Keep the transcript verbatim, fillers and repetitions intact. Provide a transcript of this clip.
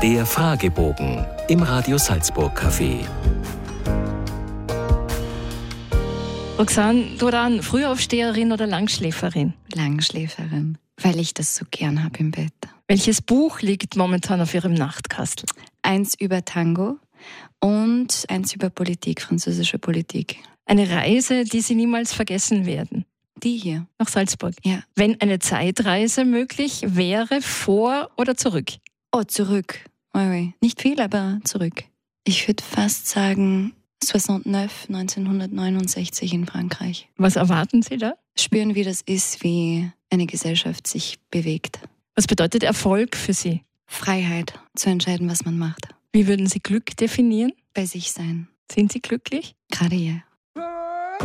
Der Fragebogen im Radio Salzburg Café. Roxane Duran, Frühaufsteherin oder Langschläferin? Langschläferin, weil ich das so gern habe im Bett. Welches Buch liegt momentan auf Ihrem Nachtkastel? Eins über Tango und eins über Politik, französische Politik. Eine Reise, die Sie niemals vergessen werden? Die hier. Nach Salzburg? Ja. Wenn eine Zeitreise möglich wäre, vor oder zurück? Oh, zurück. Oui, oui. Nicht viel, aber zurück. Ich würde fast sagen neunzehnhundertneunundneunzig, neunzehnhundertneunundsechzig in Frankreich. Was erwarten Sie da? Spüren, wie das ist, wie eine Gesellschaft sich bewegt. Was bedeutet Erfolg für Sie? Freiheit, zu entscheiden, was man macht. Wie würden Sie Glück definieren? Bei sich sein. Sind Sie glücklich? Gerade ja.